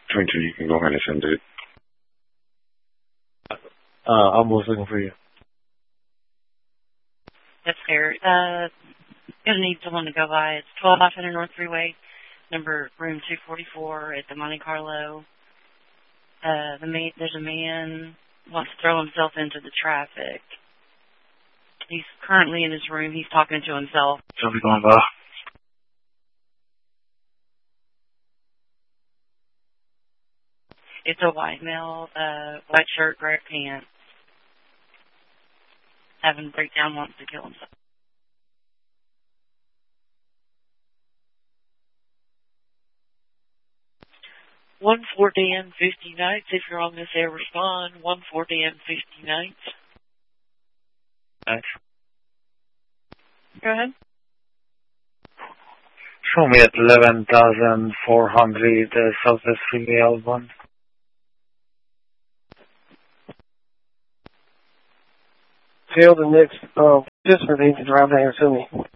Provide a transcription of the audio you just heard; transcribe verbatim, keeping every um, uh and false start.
twenty-two, you can go ahead and send it. Uh, I'm almost looking for you. Yes, sir. Uh, gonna need someone to go by. It's twelve five hundred North Freeway, number room two forty-four at the Monte Carlo. Uh, the man, there's a man who wants to throw himself into the traffic. He's currently in his room. He's talking to himself. Somebody going by. It's a white male, uh, white shirt, gray pants. Having a breakdown, wants to kill himself. one four D M fifty Nights, if you're on this air, respond. one four D M fifty Nights. Thanks. Go ahead. Show me at eleven thousand four hundred uh, Southwest Freeway outbound. Tell the next uh, participant to drive down here to me.